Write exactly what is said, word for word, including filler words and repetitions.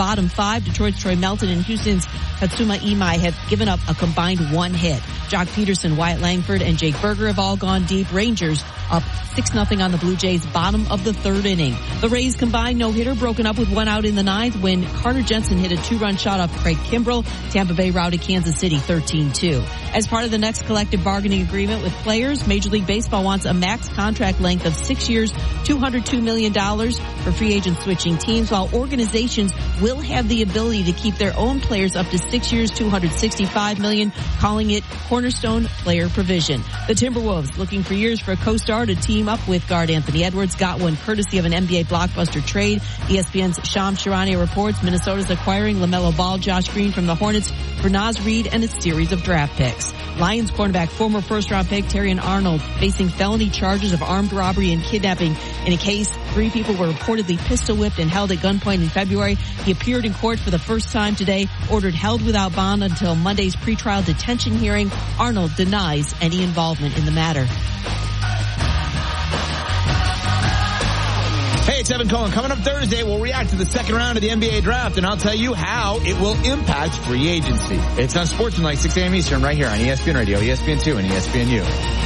bottom five. Detroit's Troy Melton and Houston's Katsuma Imai have given up a combined one hit. Jock Peterson, Wyatt Langford, and Jake Berger have all gone deep. Rangers up six nothing on the Blue Jays, bottom of the third inning. The Rays combined no-hitter broken up with one out in the ninth when Carter Jensen hit a two-run shot off Craig Kimbrell. Tampa Bay routed Kansas City thirteen two. As part of the next collective bargaining agreement with players, Major League Baseball wants a max contract length of six years, two hundred two million dollars for free agent switching teams, while organizations will have the ability to keep their own players up to six years, two hundred sixty-five million dollars, calling it cornerstone player provision. The Timberwolves, looking for years for a co-star to team up with guard Anthony Edwards, got one courtesy of an N B A blockbuster trade. E S P N's Shams Charania reports Minnesota's acquiring LaMelo Ball, Josh Green from the Hornets for Naz Reid and a series of draft picks. Lions cornerback, former first-round pick Terrion Arnold, facing felony charges of armed robbery and kidnapping in a case three people were reportedly pistol-whipped and held at gunpoint in February. He appeared in court for the first time today, ordered held without bond until Monday's pretrial detention hearing. Arnold denies any involvement in the matter. Hey, it's Evan Cohen. Coming up Thursday, we'll react to the second round of the N B A draft, and I'll tell you how it will impact free agency. It's on Sports Tonight, six a.m. Eastern, right here on E S P N Radio, E S P N two, and E S P N U.